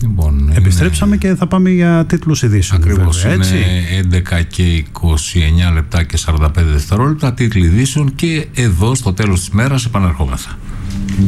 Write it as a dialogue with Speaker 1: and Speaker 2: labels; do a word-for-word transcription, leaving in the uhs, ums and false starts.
Speaker 1: Λοιπόν,
Speaker 2: επιστρέψαμε είναι... και θα πάμε για τίτλους ειδήσεων.
Speaker 1: Ακριβώς,
Speaker 2: βέβαια, έτσι.
Speaker 1: Είναι έντεκα και είκοσι εννιά λεπτά και σαράντα πέντε δευτερόλεπτα, τίτλοι ειδήσεων, και εδώ στο τέλος της μέρας επαναρχόμεθα.